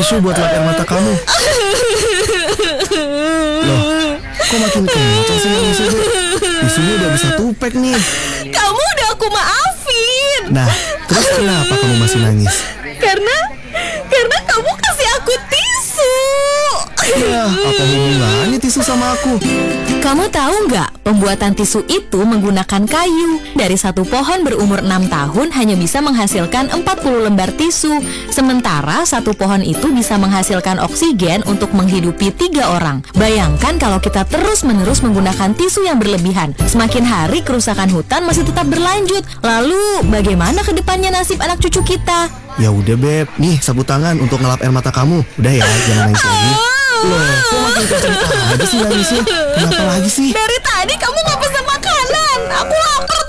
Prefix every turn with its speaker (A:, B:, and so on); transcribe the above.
A: tisu buat lap air mata kamu. Loh, kok makin kencang sih nangisnya, Bu? Tisunya udah bisa tupek nih.
B: Kamu udah aku maafin.
A: Nah, terus kenapa kamu masih nangis?
B: Karena kamu kasih aku tisu.
A: Ya, apa hubungannya tisu sama aku?
B: Kamu tahu nggak, pembuatan tisu itu menggunakan kayu. Dari satu pohon berumur 6 tahun hanya bisa menghasilkan 40 lembar tisu. Sementara satu pohon itu bisa menghasilkan oksigen untuk menghidupi 3 orang. Bayangkan kalau kita terus-menerus menggunakan tisu yang berlebihan. Semakin hari kerusakan hutan masih tetap berlanjut. Lalu bagaimana ke depannya nasib anak cucu kita?
A: Ya udah, Beb. Nih, sapu tangan untuk ngelap air mata kamu. Udah ya, jangan nangis lagi. Loh, kok makin kenceng aja sih nangisnya? Kenapa lagi sih?
B: Dari tadi kamu nggak pesan makanan. Aku lapar